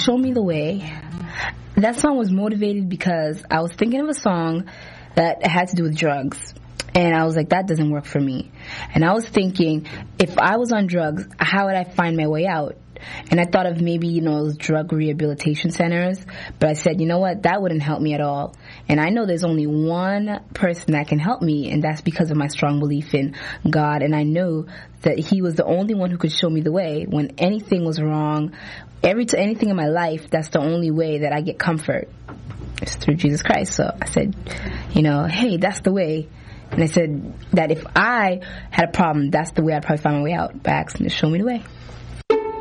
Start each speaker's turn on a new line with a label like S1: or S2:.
S1: Show Me the Way. That song was motivated because I was thinking of a song that had to do with drugs. And I was like, that doesn't work for me. And I was thinking, if I was on drugs, how would I find my way out? And I thought of maybe, drug rehabilitation centers. But I said, you know what? That wouldn't help me at all. And I know there's only one person that can help me, and that's because of my strong belief in God. And I know that He was the only one who could show me the way. When anything was wrong, anything in my life, that's the only way that I get comfort. It's through Jesus Christ. So I said, hey, that's the way. And I said that if I had a problem, that's the way I'd probably find my way out, by asking to show me the way.